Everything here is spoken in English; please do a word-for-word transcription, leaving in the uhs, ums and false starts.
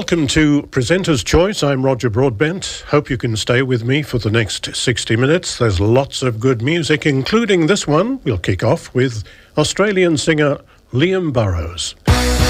Welcome to Presenter's Choice. I'm Roger Broadbent. Hope you can stay with me for the next sixty minutes. There's lots of good music, including this one. We'll kick off with Australian singer Liam Burrows.